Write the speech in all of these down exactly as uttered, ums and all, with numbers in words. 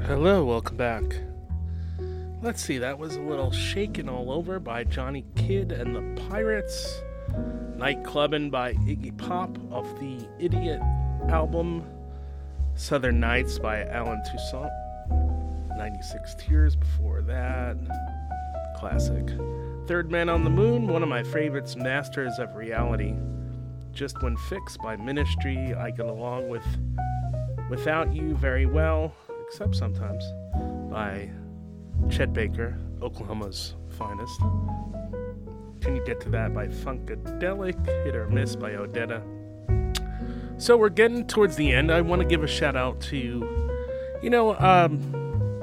Hello, welcome back. Let's see, that was a little Shaken All Over by Johnny Kidd and the Pirates. Nightclubbin' by Iggy Pop of the Idiot album. Southern Nights by Alan Toussaint. ninety-six Tears before that. Classic. Third Man on the Moon, one of my favorites, Masters of Reality. Just When Fixed by Ministry. I get along with Without You very well, except sometimes, by Chet Baker, Oklahoma's finest. Can You Get to That by Funkadelic, Hit or Miss by Odetta. So we're getting towards the end. I want to give a shout out to, you know, um,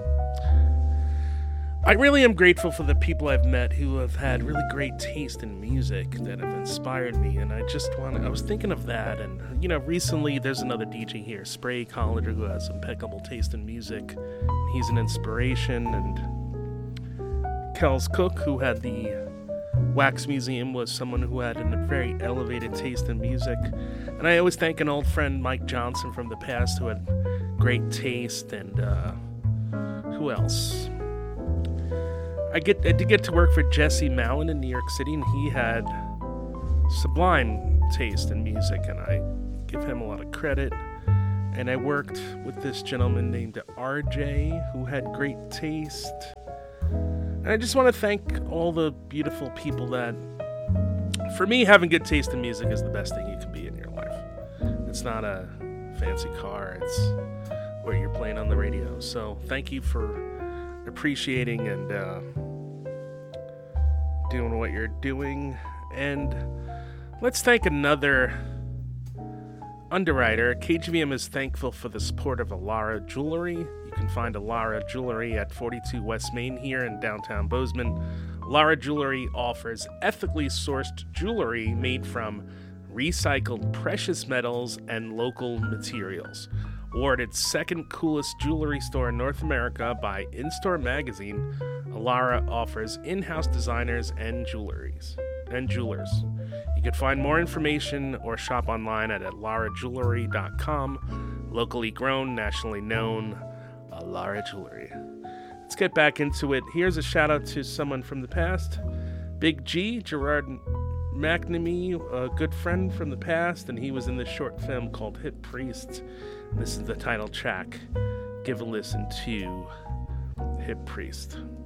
I really am grateful for the people I've met who have had really great taste in music that have inspired me, and I just want to, I was thinking of that, and, you know, recently there's another D J here, Spray Colliner, who has impeccable taste in music. He's an inspiration, and Kels Cook, who had the Wax Museum, was someone who had a very elevated taste in music. And I always thank an old friend, Mike Johnson, from the past, who had great taste, and uh, who else? I get I did get to work for Jesse Malin in New York City, and he had sublime taste in music, and I give him a lot of credit. And I worked with this gentleman named R J, who had great taste. And I just want to thank all the beautiful people that, for me, having good taste in music is the best thing you can be in your life. It's not a fancy car, it's where you're playing on the radio. So thank you for appreciating and uh, doing what you're doing. And let's thank another underwriter. K G V M is thankful for the support of Alara Jewelry. You can find Alara Jewelry at forty-two West Main here in downtown Bozeman. Alara Jewelry offers ethically sourced jewelry made from recycled precious metals and local materials. Awarded second coolest jewelry store in North America by In-Store Magazine, Alara offers in-house designers and jewelries and jewelers. You can find more information or shop online at alara jewelry dot com. Locally grown, nationally known, Alara Jewelry. Let's get back into it. Here's a shout out to someone from the past. Big G, Gerard McNamee, a good friend from the past, and he was in this short film called Hip Priest. This is the title track. Give a listen to Hip Priest.